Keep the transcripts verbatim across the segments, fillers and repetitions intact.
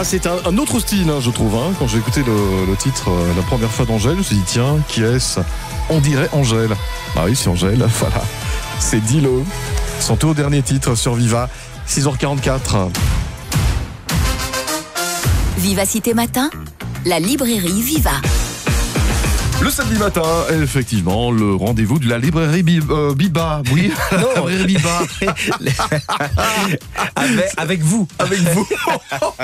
Ah, c'est un, un autre style, hein, je trouve. Hein. Quand j'ai écouté le, le titre euh, la première fois d'Angèle, je me suis dit, tiens, qui est-ce? On dirait Angèle. Ah oui, c'est Angèle, voilà. C'est Dilo. Son tout dernier titre sur Viva, six heures quarante-quatre. Vivacité Matin, la librairie Viva. Le samedi matin, effectivement, le rendez-vous de la librairie Bi- euh, Biba. Oui, la librairie Biba. avec, avec vous. Avec vous. Oh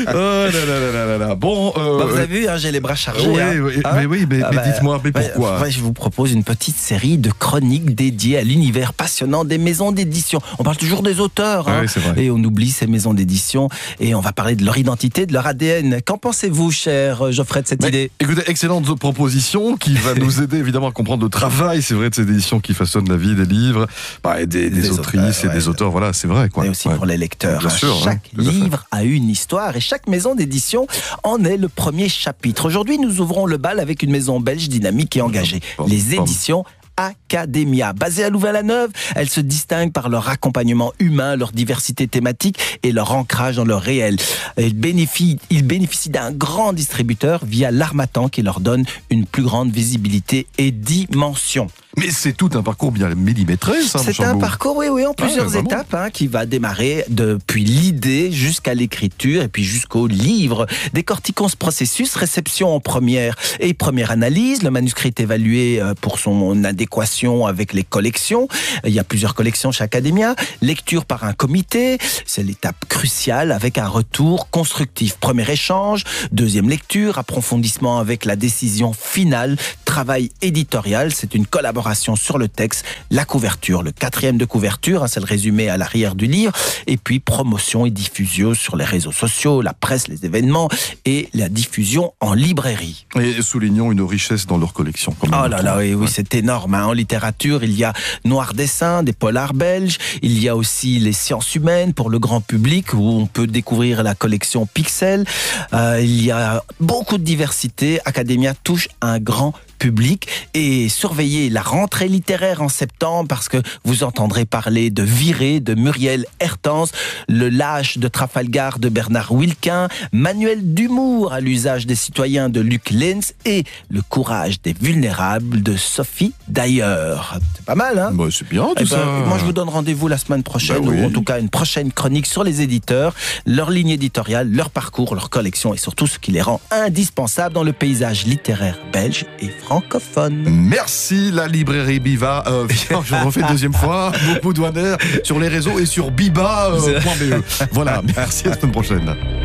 là là là là là là. Bon. Euh, bah, vous avez vu, hein, j'ai les bras chargés. Oui, hein. oui, Hein mais oui, mais, ah mais bah, dites-moi, mais bah, pourquoi bah, Je vous propose une petite série de chroniques dédiées à l'univers passionnant des maisons d'édition. On parle toujours des auteurs, hein, oui, c'est vrai. et on oublie ces maisons d'édition, et on va parler de leur identité, de leur A D N. Qu'en pensez-vous, cher Geoffrey, de cette mais, idée? Écoutez, excellente proposition qui va nous aider évidemment à comprendre le travail, c'est vrai, de ces éditions qui façonnent la vie des livres, bah, et des, des, des autrices auteurs, et ouais, des auteurs, voilà, c'est vrai. Quoi. Mais aussi ouais. pour les lecteurs. Bien hein. sûr, chaque hein, livre a une histoire et chaque maison d'édition en est le premier chapitre. Aujourd'hui, nous ouvrons le bal avec une maison belge dynamique et engagée. Pom, les pom. éditions Academia. Basée à Louvain-la-Neuve, elles se distinguent par leur accompagnement humain, leur diversité thématique et leur ancrage dans le réel. Ils bénéficient, ils bénéficient d'un grand distributeur via l'Harmattan qui leur donne une plus grande visibilité et dimension. Mais c'est tout un parcours bien millimétré, ça, C'est un parcours, oui, oui, en plusieurs ouais, étapes, hein, qui va démarrer depuis l'idée jusqu'à l'écriture et puis jusqu'au livre. Décortiquons ce processus, réception en première et première analyse. Le manuscrit est évalué pour son adéquation avec les collections. Il y a plusieurs collections chez Academia. Lecture par un comité, c'est l'étape cruciale avec un retour constructif. Premier échange, deuxième lecture, approfondissement avec la décision finale, travail éditorial, c'est une collaboration sur le texte, la couverture, le quatrième de couverture, hein, c'est le résumé à l'arrière du livre, et puis promotion et diffusion sur les réseaux sociaux, la presse, les événements et la diffusion en librairie. Et soulignons une richesse dans leur collection. Quand même. Oh là là, oui, oui, c'est énorme. Hein. En littérature, il y a Noir Dessin, des polars belges, il y a aussi les sciences humaines pour le grand public où on peut découvrir la collection Pixel. Euh, il y a beaucoup de diversité. Academia touche un grand public et surveillez la rentrée littéraire en septembre parce que vous entendrez parler de Viré, de Muriel Hertens, Le Lâche de Trafalgar de Bernard Wilquin, Manuel d'humour à l'usage des citoyens de Luc Lenz et Le courage des vulnérables de Sophie D'ailleurs. C'est pas mal, hein? Bah, c'est bien tout Eh ben, ça. moi, je vous donne rendez-vous la semaine prochaine, Ben oui. ou en tout cas une prochaine chronique sur les éditeurs, leur ligne éditoriale, leur parcours, leur collection et surtout ce qui les rend indispensables dans le paysage littéraire belge et francophone. Merci la librairie Biva. Euh, je refais une deuxième fois. Beaucoup douanière sur les réseaux et sur biba point be. Voilà, merci à la semaine prochaine.